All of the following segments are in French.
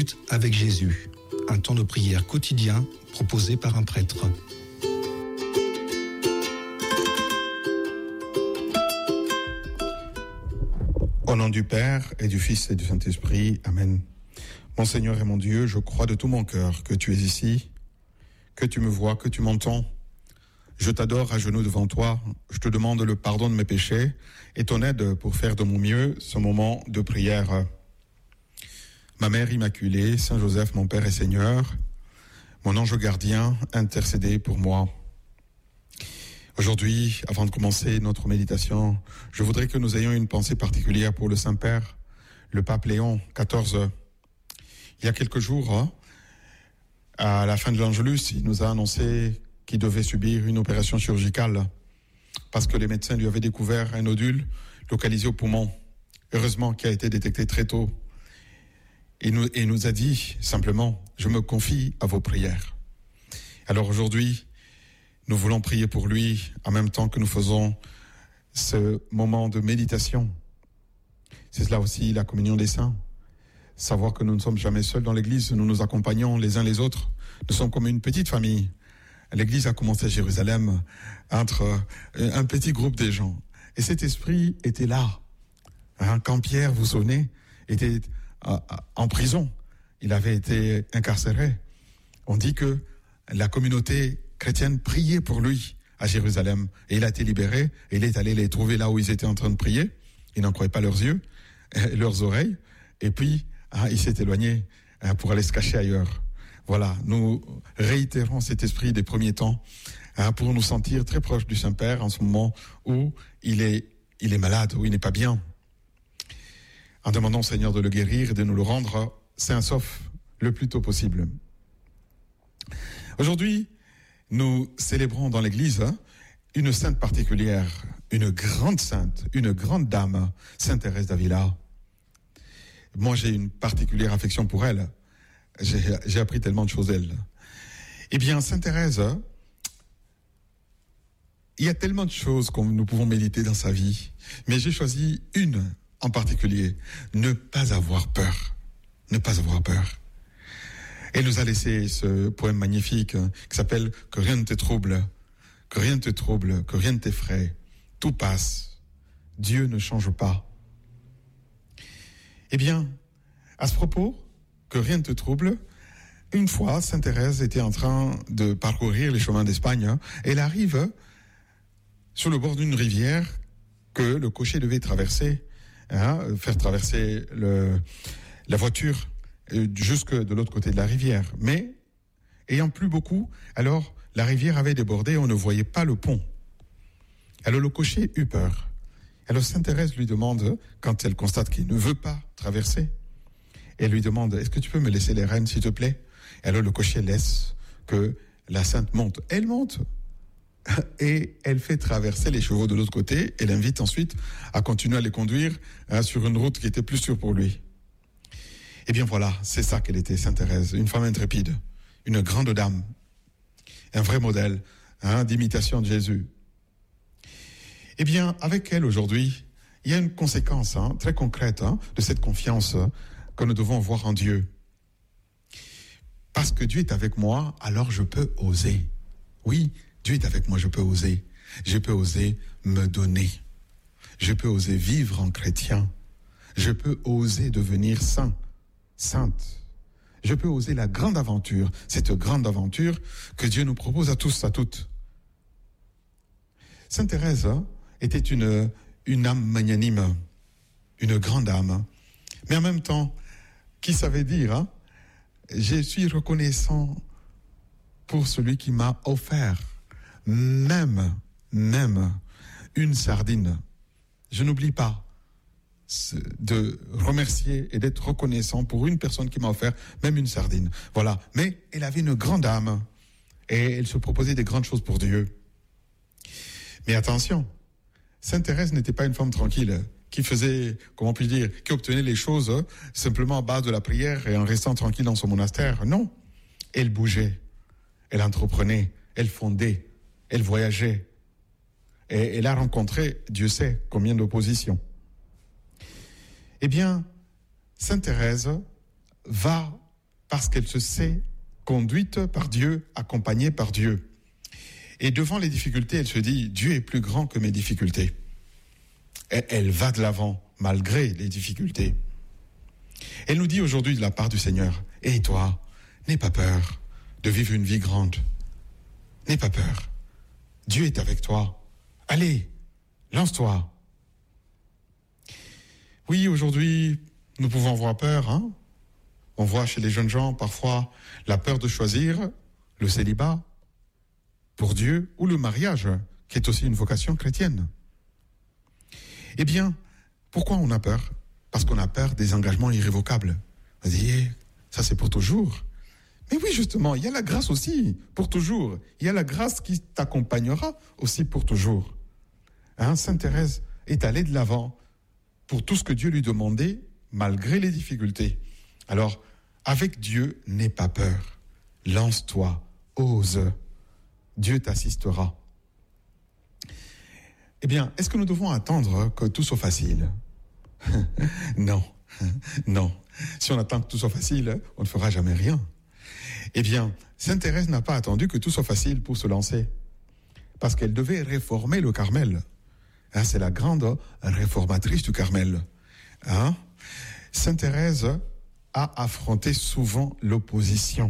minutes avec Jésus, un temps de prière quotidien proposé par un prêtre. Au nom du Père et du Fils et du Saint-Esprit, Amen. Mon Seigneur et mon Dieu, je crois de tout mon cœur que tu es ici, que tu me vois, que tu m'entends. Je t'adore à genoux devant toi, je te demande le pardon de mes péchés et ton aide pour faire de mon mieux ce moment de prière. Ma Mère Immaculée, Saint Joseph, mon Père et Seigneur, mon ange gardien, intercédez pour moi. Aujourd'hui, avant de commencer notre méditation, je voudrais que nous ayons une pensée particulière pour le Saint-Père, le pape Léon XIV. Il y a quelques jours, à la fin de l'Angelus, il nous a annoncé qu'il devait subir une opération chirurgicale parce que les médecins lui avaient découvert un nodule localisé au poumon, heureusement qui a été détecté très tôt. Il nous a dit simplement, je me confie à vos prières. Alors aujourd'hui, nous voulons prier pour lui en même temps que nous faisons ce moment de méditation. C'est cela aussi la communion des saints. Savoir que nous ne sommes jamais seuls dans l'église, nous nous accompagnons les uns les autres. Nous sommes comme une petite famille. L'église a commencé à Jérusalem entre un petit groupe de gens. Et cet esprit était là. Quand Pierre, vous vous souvenez, était en prison, il avait été incarcéré. On dit que la communauté chrétienne priait pour lui à Jérusalem. Et il a été libéré, et il est allé les trouver là où ils étaient en train de prier. Ils n'en croyaient pas leurs yeux, leurs oreilles. Et puis, il s'est éloigné pour aller se cacher ailleurs. Voilà, nous réitérons cet esprit des premiers temps pour nous sentir très proches du Saint-Père en ce moment où il est malade, où il n'est pas bien. En demandant au Seigneur de le guérir et de nous le rendre sain sauf le plus tôt possible. Aujourd'hui, nous célébrons dans l'Église une sainte particulière, une grande sainte, une grande dame, Sainte Thérèse d'Avila. Moi, j'ai une particulière affection pour elle. J'ai appris tellement de choses d'elle. Eh bien, Sainte Thérèse, il y a tellement de choses que nous pouvons méditer dans sa vie, mais j'ai choisi une en particulier, ne pas avoir peur. Ne pas avoir peur. Elle nous a laissé ce poème magnifique qui s'appelle « Que rien ne te trouble, que rien ne te trouble, que rien ne t'effraie, tout passe, Dieu ne change pas ». Eh bien, à ce propos, que rien ne te trouble, une fois, Sainte Thérèse était en train de parcourir les chemins d'Espagne. Elle arrive sur le bord d'une rivière que le cocher devait traverser, faire traverser la voiture jusque de l'autre côté de la rivière. Mais, ayant plu beaucoup, alors la rivière avait débordé et on ne voyait pas le pont. Alors le cocher eut peur. Alors Sainte Thérèse lui demande, quand elle constate qu'il ne veut pas traverser, elle lui demande, est-ce que tu peux me laisser les rênes, s'il te plaît? Et alors le cocher laisse que la sainte monte. Elle monte et elle fait traverser les chevaux de l'autre côté. Elle invite ensuite à continuer à les conduire sur une route qui était plus sûre pour lui. Eh bien voilà, c'est ça qu'elle était, Sainte Thérèse, une femme intrépide, une grande dame, un vrai modèle d'imitation de Jésus. Eh bien, avec elle aujourd'hui, il y a une conséquence très concrète de cette confiance que nous devons voir en Dieu. Parce que Dieu est avec moi, alors je peux oser. Oui, Dieu est avec moi, je peux oser. Je peux oser me donner. Je peux oser vivre en chrétien. Je peux oser devenir saint, sainte. Je peux oser la grande aventure, cette grande aventure que Dieu nous propose à tous, à toutes. Sainte Thérèse était une âme magnanime, une grande âme, mais en même temps, qui savait dire, je suis reconnaissant pour celui qui m'a offert même une sardine. Je n'oublie pas de remercier et d'être reconnaissant pour une personne qui m'a offert même une sardine. Voilà. Mais elle avait une grande âme et elle se proposait des grandes choses pour Dieu. Mais attention, Sainte Thérèse n'était pas une femme tranquille qui faisait, comment puis-je dire, qui obtenait les choses simplement à base de la prière et en restant tranquille dans son monastère. Non, elle bougeait, elle entreprenait, elle fondait, elle voyageait. Et elle a rencontré, Dieu sait, combien d'oppositions. Eh bien, Sainte Thérèse va parce qu'elle se sait conduite par Dieu, accompagnée par Dieu. Et devant les difficultés, elle se dit, Dieu est plus grand que mes difficultés. Et elle va de l'avant, malgré les difficultés. Elle nous dit aujourd'hui de la part du Seigneur, « Et toi, n'aie pas peur de vivre une vie grande. N'aie pas peur. Dieu est avec toi. Allez, lance-toi. » Oui, aujourd'hui, nous pouvons avoir peur. Hein? On voit chez les jeunes gens parfois la peur de choisir le célibat pour Dieu ou le mariage, qui est aussi une vocation chrétienne. Eh bien, pourquoi on a peur? Parce qu'on a peur des engagements irrévocables. Vous dites, ça c'est pour toujours. Mais oui, justement, il y a la grâce aussi pour toujours. Il y a la grâce qui t'accompagnera aussi pour toujours. Hein, Sainte Thérèse est allée de l'avant pour tout ce que Dieu lui demandait, malgré les difficultés. Alors, avec Dieu, n'aie pas peur. Lance-toi, ose. Dieu t'assistera. Eh bien, est-ce que nous devons attendre que tout soit facile? Non, non. Si on attend que tout soit facile, on ne fera jamais rien. Eh bien, Sainte Thérèse n'a pas attendu que tout soit facile pour se lancer, parce qu'elle devait réformer le Carmel. Hein, c'est la grande réformatrice du Carmel. Hein? Sainte Thérèse a affronté souvent l'opposition.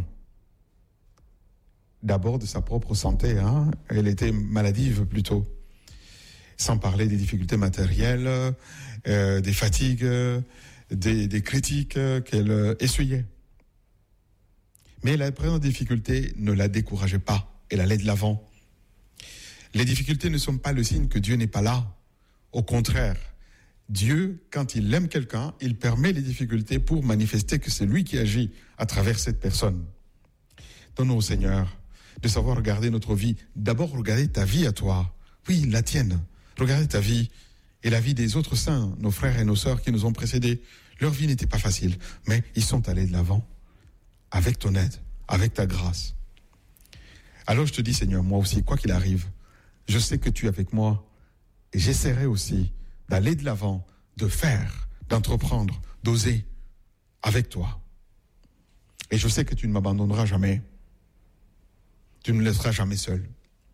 D'abord de sa propre santé, hein? Elle était maladive plutôt. Sans parler des difficultés matérielles, des fatigues, des critiques qu'elle essuyait. Mais la présente difficulté ne la décourageait pas. Elle allait de l'avant. Les difficultés ne sont pas le signe que Dieu n'est pas là. Au contraire, Dieu, quand il aime quelqu'un, il permet les difficultés pour manifester que c'est lui qui agit à travers cette personne. Donne-nous au Seigneur de savoir regarder notre vie. D'abord, regarder ta vie à toi. Oui, la tienne. Regardez ta vie et la vie des autres saints, nos frères et nos sœurs qui nous ont précédés. Leur vie n'était pas facile, mais ils sont allés de l'avant avec ton aide, avec ta grâce. Alors je te dis, Seigneur, moi aussi, quoi qu'il arrive, je sais que tu es avec moi et j'essaierai aussi d'aller de l'avant, de faire, d'entreprendre, d'oser avec toi. Et je sais que tu ne m'abandonneras jamais. Tu ne me laisseras jamais seul.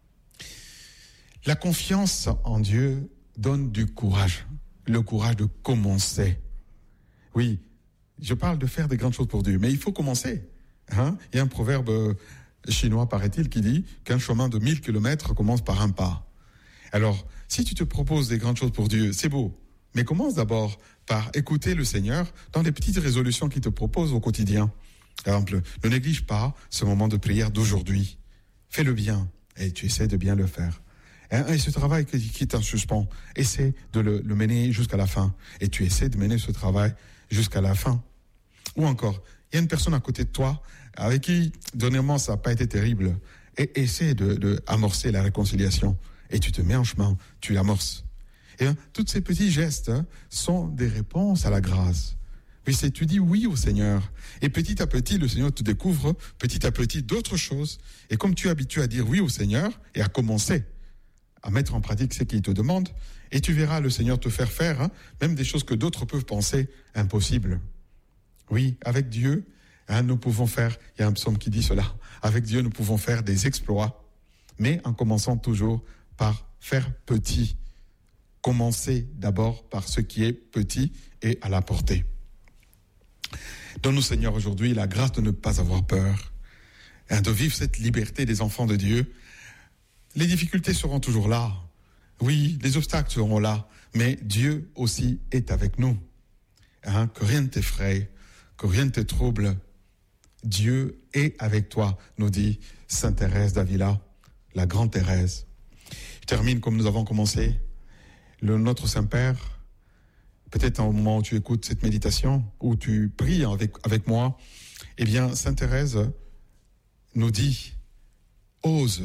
La confiance en Dieu donne du courage, le courage de commencer. Oui, je parle de faire des grandes choses pour Dieu, mais il faut commencer. Hein? Il y a un proverbe chinois, paraît-il, qui dit qu'un chemin de 1000 km commence par un pas. Alors, si tu te proposes des grandes choses pour Dieu, c'est beau, mais commence d'abord par écouter le Seigneur dans les petites résolutions qu'il te propose au quotidien. Par exemple, ne néglige pas ce moment de prière d'aujourd'hui. Fais le bien et tu essaies de bien le faire. Et ce travail qui est en suspens, essaie de le mener jusqu'à la fin. Et tu essaies de mener ce travail jusqu'à la fin. Ou encore, il y a une personne à côté de toi avec qui, dernièrement, ça n'a pas été terrible. Et essaie de amorcer la réconciliation. Et tu te mets en chemin, tu l'amorces. Et tous ces petits gestes sont des réponses à la grâce. Oui, tu dis oui au Seigneur. Et petit à petit, le Seigneur te découvre petit à petit d'autres choses. Et comme tu es habitué à dire oui au Seigneur et à commencer à mettre en pratique ce qu'il te demande, et tu verras le Seigneur te faire même des choses que d'autres peuvent penser impossibles. Oui, avec Dieu, nous pouvons faire, il y a un psaume qui dit cela, avec Dieu nous pouvons faire des exploits, mais en commençant toujours par faire petit. Commencer d'abord par ce qui est petit et à la portée. Donne-nous, Seigneur, aujourd'hui la grâce de ne pas avoir peur, de vivre cette liberté des enfants de Dieu. Les difficultés seront toujours là. Oui, les obstacles seront là, mais Dieu aussi est avec nous. Que rien ne t'effraie, que rien ne te trouble. Dieu est avec toi, nous dit Sainte Thérèse d'Avila, la grande Thérèse. Je termine comme nous avons commencé. Notre Saint-Père, peut-être au moment où tu écoutes cette méditation, où tu pries avec moi, eh bien, Sainte Thérèse nous dit, ose,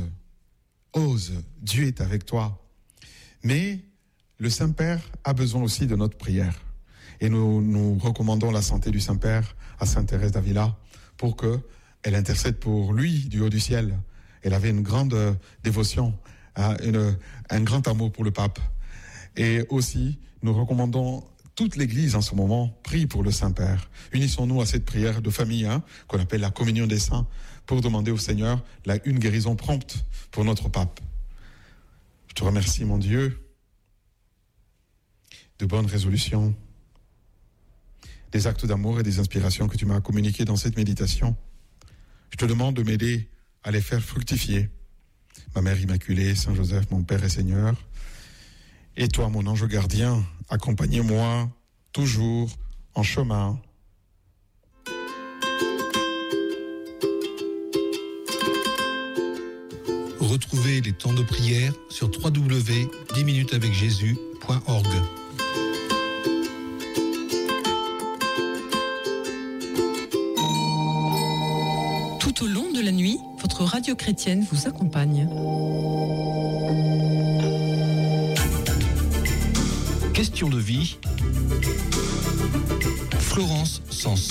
Dieu est avec toi. Mais le Saint-Père a besoin aussi de notre prière. Et nous recommandons la santé du Saint-Père à Sainte Thérèse d'Avila pour qu'elle intercède pour lui du haut du ciel. Elle avait une grande dévotion, un grand amour pour le pape. Et aussi, nous recommandons toute l'Église en ce moment prie pour le Saint-Père. Unissons-nous à cette prière de famille qu'on appelle la communion des saints pour demander au Seigneur une guérison prompte pour notre pape. Je te remercie, mon Dieu, de bonnes résolutions, des actes d'amour et des inspirations que tu m'as communiquées dans cette méditation. Je te demande de m'aider à les faire fructifier. Ma Mère Immaculée, Saint Joseph, mon Père et Seigneur, et toi, mon ange gardien, accompagnez-moi toujours en chemin. Retrouvez les temps de prière sur www.10minutesavecjésus.org. Tout au long de la nuit, votre radio chrétienne vous accompagne. Question de vie. Florence Sens.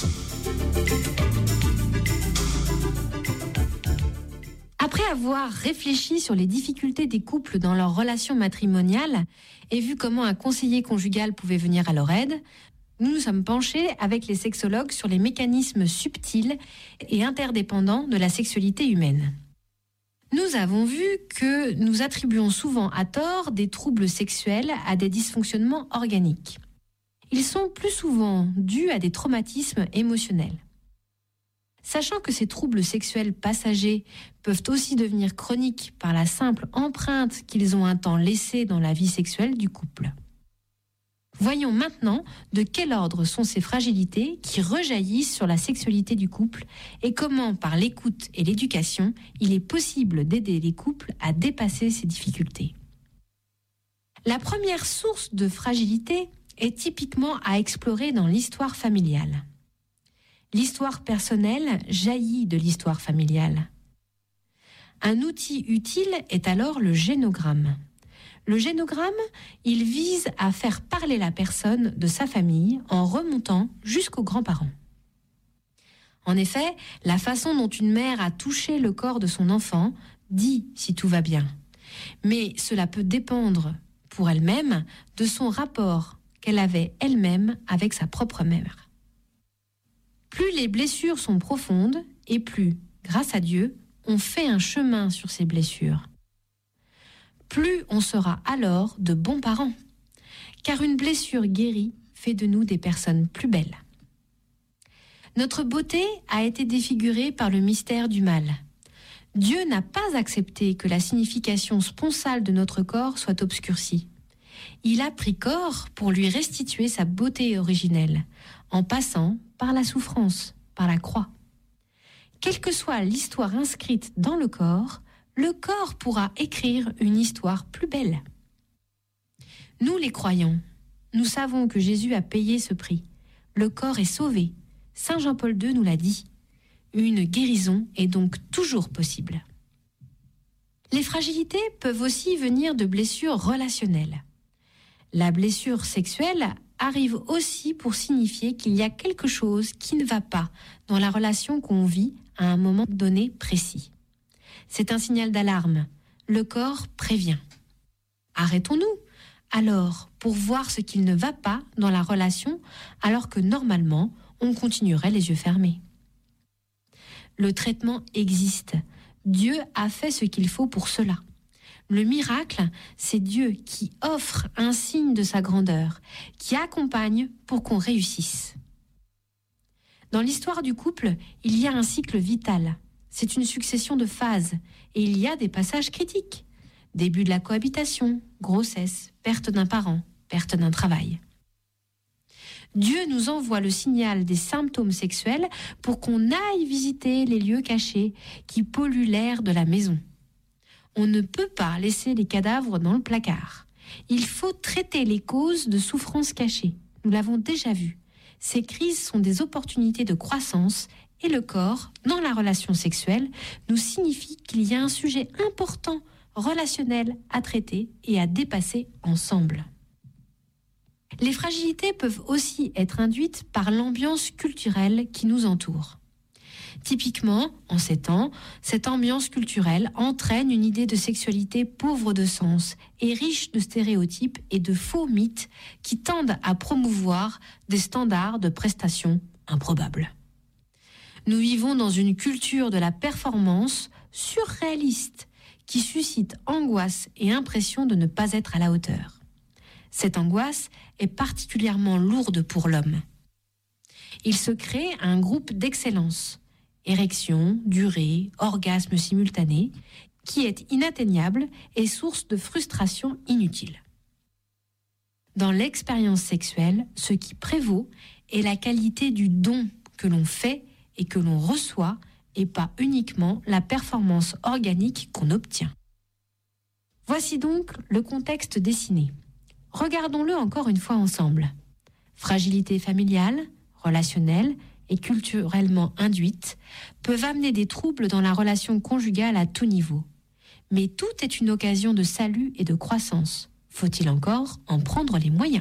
Après avoir réfléchi sur les difficultés des couples dans leur relation matrimoniale et vu comment un conseiller conjugal pouvait venir à leur aide, nous nous sommes penchés avec les sexologues sur les mécanismes subtils et interdépendants de la sexualité humaine. Nous avons vu que nous attribuons souvent à tort des troubles sexuels à des dysfonctionnements organiques. Ils sont plus souvent dus à des traumatismes émotionnels. Sachant que ces troubles sexuels passagers peuvent aussi devenir chroniques par la simple empreinte qu'ils ont un temps laissée dans la vie sexuelle du couple. Voyons maintenant de quel ordre sont ces fragilités qui rejaillissent sur la sexualité du couple et comment, par l'écoute et l'éducation, il est possible d'aider les couples à dépasser ces difficultés. La première source de fragilité est typiquement à explorer dans l'histoire familiale. L'histoire personnelle jaillit de l'histoire familiale. Un outil utile est alors le génogramme. Le génogramme, il vise à faire parler la personne de sa famille en remontant jusqu'aux grands-parents. En effet, la façon dont une mère a touché le corps de son enfant dit si tout va bien. Mais cela peut dépendre, pour elle-même, de son rapport qu'elle avait elle-même avec sa propre mère. Plus les blessures sont profondes et plus, grâce à Dieu, on fait un chemin sur ces blessures. Plus on sera alors de bons parents, car une blessure guérie fait de nous des personnes plus belles. Notre beauté a été défigurée par le mystère du mal. Dieu n'a pas accepté que la signification sponsale de notre corps soit obscurcie. Il a pris corps pour lui restituer sa beauté originelle, en passant par la souffrance, par la croix. Quelle que soit l'histoire inscrite dans le corps pourra écrire une histoire plus belle. Nous les croyants, nous savons que Jésus a payé ce prix. Le corps est sauvé. Saint Jean-Paul II nous l'a dit. Une guérison est donc toujours possible. Les fragilités peuvent aussi venir de blessures relationnelles. La blessure sexuelle arrive aussi pour signifier qu'il y a quelque chose qui ne va pas dans la relation qu'on vit à un moment donné précis. C'est un signal d'alarme. Le corps prévient. Arrêtons-nous alors pour voir ce qu'il ne va pas dans la relation alors que normalement on continuerait les yeux fermés. Le traitement existe. Dieu a fait ce qu'il faut pour cela. Le miracle, c'est Dieu qui offre un signe de sa grandeur, qui accompagne pour qu'on réussisse. Dans l'histoire du couple, il y a un cycle vital. C'est une succession de phases et il y a des passages critiques. Début de la cohabitation, grossesse, perte d'un parent, perte d'un travail. Dieu nous envoie le signal des symptômes sexuels pour qu'on aille visiter les lieux cachés qui polluent l'air de la maison. On ne peut pas laisser les cadavres dans le placard. Il faut traiter les causes de souffrances cachées. Nous l'avons déjà vu. Ces crises sont des opportunités de croissance et le corps, dans la relation sexuelle, nous signifie qu'il y a un sujet important, relationnel, à traiter et à dépasser ensemble. Les fragilités peuvent aussi être induites par l'ambiance culturelle qui nous entoure. Typiquement, en ces temps, cette ambiance culturelle entraîne une idée de sexualité pauvre de sens et riche de stéréotypes et de faux mythes qui tendent à promouvoir des standards de prestations improbables. Nous vivons dans une culture de la performance surréaliste qui suscite angoisse et impression de ne pas être à la hauteur. Cette angoisse est particulièrement lourde pour l'homme. Il se crée un groupe d'excellence, érection, durée, orgasme simultané, qui est inatteignable et source de frustration inutile. Dans l'expérience sexuelle, ce qui prévaut est la qualité du don que l'on fait et que l'on reçoit, et pas uniquement la performance organique qu'on obtient. Voici donc le contexte dessiné. Regardons-le encore une fois ensemble. Fragilité familiale, relationnelle et culturellement induite peuvent amener des troubles dans la relation conjugale à tout niveau. Mais tout est une occasion de salut et de croissance. Faut-il encore en prendre les moyens ?